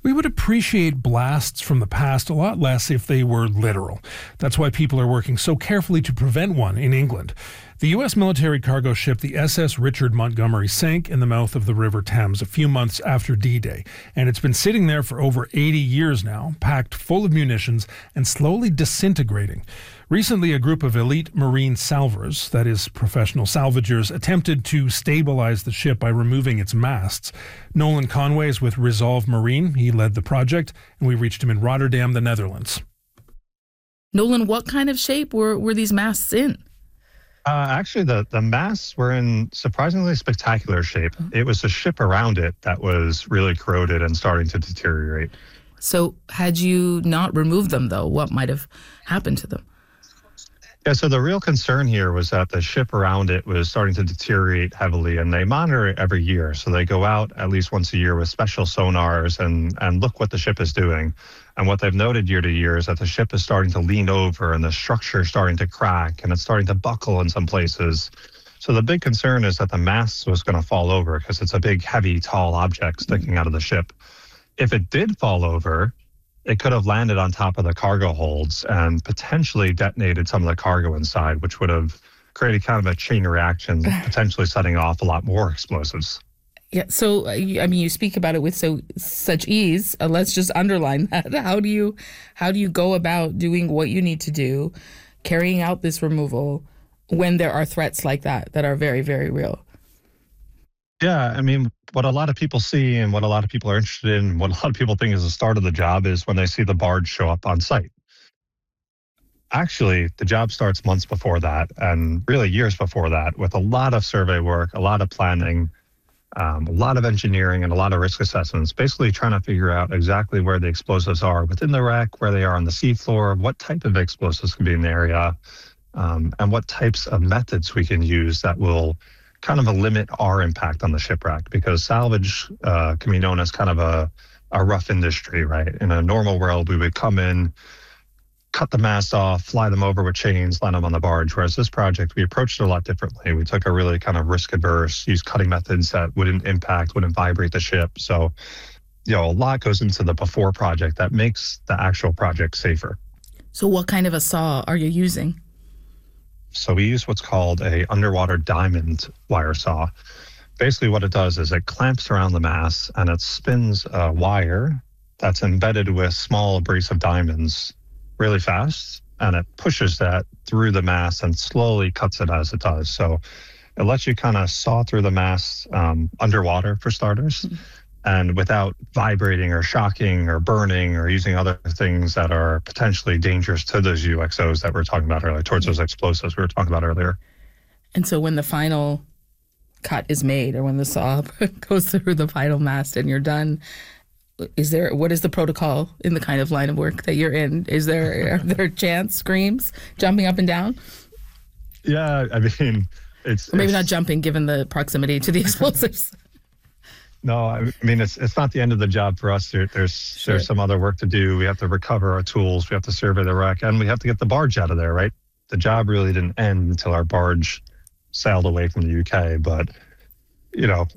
We would appreciate blasts from the past a lot less if they were literal. That's why people are working so carefully to prevent one in England. The U.S. military cargo ship, the SS Richard Montgomery, sank in the mouth of the River Thames a few months after D-Day, and it's been sitting there for over 80 years now, packed full of munitions and slowly disintegrating. Recently, a group of elite marine salvors, that is, professional salvagers, attempted to stabilize the ship by removing its masts. Nolan Conway is with Resolve Marine. He led the project, and we reached him in Rotterdam, the Netherlands. Nolan, what kind of shape were these masts in? Actually, the masts were in surprisingly spectacular shape. It was the ship around it that was really corroded and starting to deteriorate. So had you not removed them, though, what might have happened to them? Yeah, so the real concern here was that the ship around it was starting to deteriorate heavily, and they monitor it every year. So they go out at least once a year with special sonars and look what the ship is doing. And what they've noted year to year is that the ship is starting to lean over and the structure is starting to crack and it's starting to buckle in some places. So the big concern is that the mast was going to fall over because it's a big, heavy, tall object sticking out of the ship. If it did fall over, it could have landed on top of the cargo holds and potentially detonated some of the cargo inside, which would have created kind of a chain reaction, potentially setting off a lot more explosives. Yeah. So, I mean, you speak about it with such ease. Let's just underline that. How do you go about doing what you need to do, carrying out this removal when there are threats like that are very, very real? Yeah, I mean, what a lot of people see and what a lot of people are interested in, what a lot of people think is the start of the job is when they see the barge show up on site. Actually, the job starts months before that and really years before that with a lot of survey work, a lot of planning, a lot of engineering and a lot of risk assessments, basically trying to figure out exactly where the explosives are within the wreck, where they are on the seafloor, what type of explosives can be in the area, and what types of methods we can use that will kind of limit our impact on the shipwreck, because salvage can be known as kind of a rough industry, right? In a normal world, we would come in, cut the mast off, fly them over with chains, land them on the barge. Whereas this project, we approached it a lot differently. We took a really kind of risk adverse, used cutting methods that wouldn't vibrate the ship. So, a lot goes into the before project that makes the actual project safer. So what kind of a saw are you using? So we use what's called a underwater diamond wire saw. Basically what it does is it clamps around the mast and it spins a wire that's embedded with small abrasive diamonds really fast, and it pushes that through the mast and slowly cuts it as it does. So it lets you kind of saw through the mast underwater, for starters, and without vibrating or shocking or burning or using other things that are potentially dangerous to those UXOs that we were talking about earlier, towards those explosives we were talking about earlier. And so when the final cut is made, or when the saw goes through the final mast and you're done, what is the protocol in the kind of line of work that you're in? Are there chants, screams, jumping up and down? Yeah, I mean, or maybe not jumping given the proximity to the explosives. No, I mean, it's not the end of the job for us. There's some other work to do. We have to recover our tools. We have to survey the wreck, and we have to get the barge out of there, right? The job really didn't end until our barge sailed away from the UK. But,